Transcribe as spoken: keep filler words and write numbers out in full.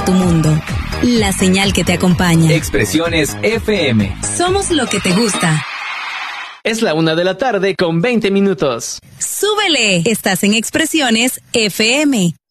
tu mundo. La señal que te acompaña. Expresiones F M. Somos lo que te gusta. Es la una de la tarde con veinte minutos. ¡Súbele! Estás en Expresiones F M.